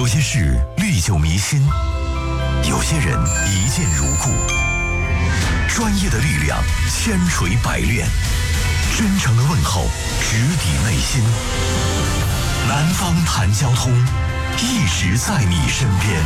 些事历久弥新，有些人一见如故。专业的力量千锤百炼，真诚的问候直抵内心。南方谈交通，一直在你身边。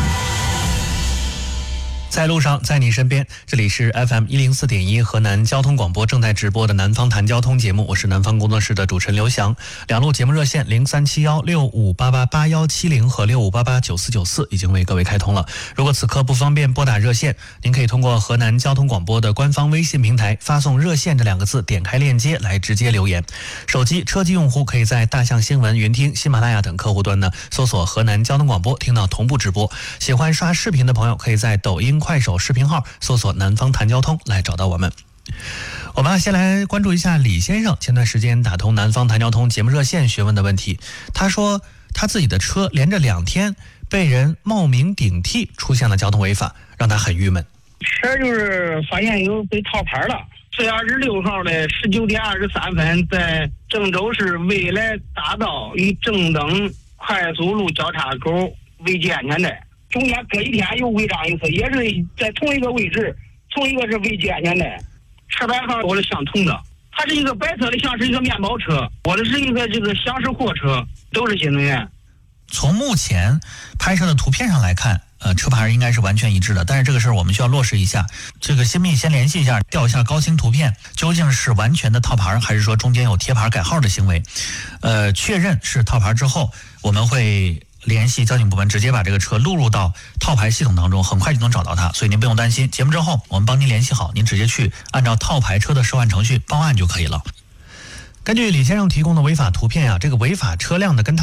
在路上，在你身边。这里是 FM 104.1河南交通广播正在直播的南方谈交通节目，我是南方工作室的主持人刘翔。两路节目热线037165888170和65889494已经为各位开通了。如果此刻不方便拨打热线，您可以通过河南交通广播的官方微信平台发送热线这2个字，点开链接来直接留言。手机车机用户可以在大象新闻、云听、喜马拉雅等客户端呢搜索河南交通广播，听到同步直播。喜欢刷视频的朋友可以在抖音、快手视频号搜索南方谈交通来找到我们。我们先来关注一下李先生前段时间打通南方谈交通节目热线询问的问题。他说他自己的车连着2天被人冒名顶替，出现了交通违法，让他很郁闷。 车就是发现有被套牌了。4月26号的19点23分，在郑州市未来大道与正等快速路交叉口违纪安全带，中间隔一天又违章一次，也是在同一个位置，同一个是违纪安全带。车牌号我是相同的，它是一个白色的，像是一个面包车，我的是一个这个厢式货车，都是新能源。 从目前拍摄的图片上来看，车牌应该是完全一致的，但是这个事儿我们需要落实一下。这个新密先联系一下，调一下高清图片，究竟是完全的套牌，还是说中间有贴牌改号的行为？确认是套牌之后，我们会联系交警部门，直接把这个车录入到套牌系统当中，很快就能找到它，所以您不用担心。节目之后我们帮您联系好，您直接去按照套牌车的收案程序报案就可以了。根据李先生提供的违法图片这个违法车辆的跟他